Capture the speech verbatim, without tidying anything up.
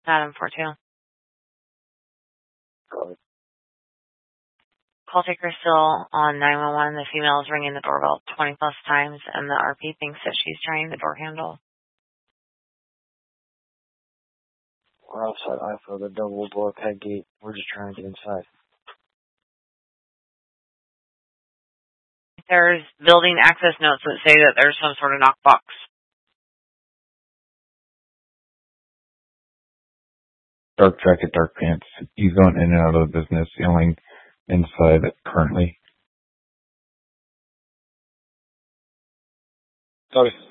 Adam four two. Go ahead. Call taker still on nine one one. The female is ringing the doorbell twenty plus times, and the R P thinks that she's trying the door handle. We're outside I F O, the double block head gate. We're just trying to get inside. There's building access notes that say that there's some sort of knockbox. Dark jacket, dark pants. He's going in and out of the business, the only inside currently. Copy.